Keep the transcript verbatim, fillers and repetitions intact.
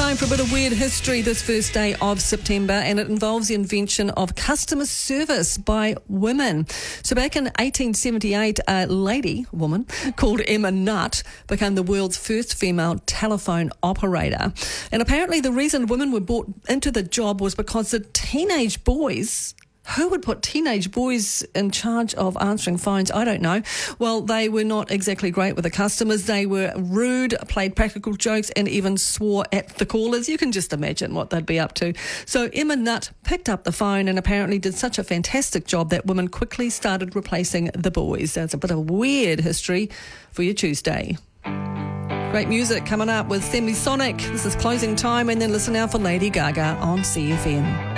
Time for a bit of weird history this first day of September, and it involves the invention of customer service by women. So back in eighteen seventy-eight, a lady, woman, called Emma Nutt became the world's first female telephone operator. And apparently the reason women were brought into the job was because the teenage boys... Who would put teenage boys in charge of answering phones? I don't know. Well, they were not exactly great with the customers. They were rude, played practical jokes, and even swore at the callers. You can just imagine what they'd be up to. So Emma Nutt picked up the phone and apparently did such a fantastic job that women quickly started replacing the boys. That's a bit of weird history for your Tuesday. Great music coming up with Semisonic. This is Closing Time, and then listen out for Lady Gaga on C F M.